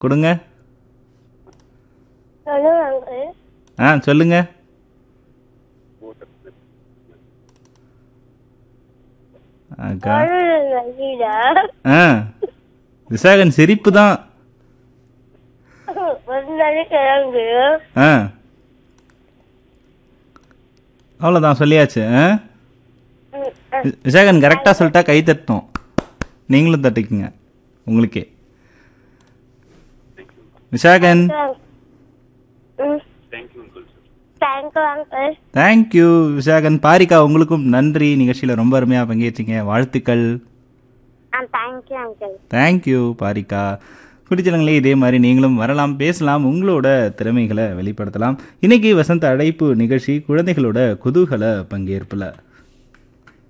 கொடுங்க. சொல்லுவாங்க. சொல்லுங்க. அக்கா. ஆ விசாகன் சிரிப்பு தான். ஒரு நாளைக்கு கிழங்கு. அவ்வளோதான் சொல்லியாச்சு. விசாகன் கரெக்டாக சொல்லிட்டா கை தட்டணும். நீங்களும் தட்டிக்குங்க உங்களுக்கே. விசாகன் தேங்க்யூ. விசாகன். பாரிகா உங்களுக்கும் நன்றி. நிகழ்ச்சியில் ரொம்ப அருமையாக பங்கேற்றீங்க. வாழ்த்துக்கள். தேங்க்யூ பாரிகா. குடிச்சலங்களே இதே மாதிரி நீங்களும் வரலாம், பேசலாம், உங்களோட திறமைகளை வெளிப்படுத்தலாம். இன்னைக்கு வசந்த அழைப்பு நிகழ்ச்சி குழந்தைகளோட குதூகல பங்கேற்பில்